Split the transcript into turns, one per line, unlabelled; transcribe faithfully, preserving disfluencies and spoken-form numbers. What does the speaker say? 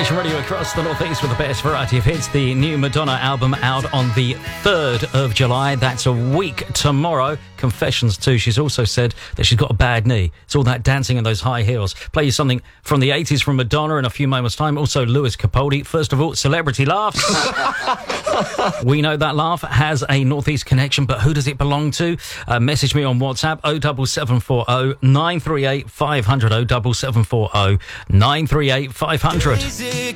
Nation Radio across the Northeast with the best variety of hits. The new Madonna album out on the third of July. That's a week tomorrow. Confessions too. She's also said that she's got a bad knee. It's all that dancing in those high heels. Play you something from the eighties from Madonna in a few moments' time. Also Lewis Capaldi. First of all, celebrity laughs. We know that laugh has a Northeast connection, but who does it belong to? Uh, message me on WhatsApp oh seven seven four oh nine three eight five hundred oh seven seven four oh nine three eight five hundred.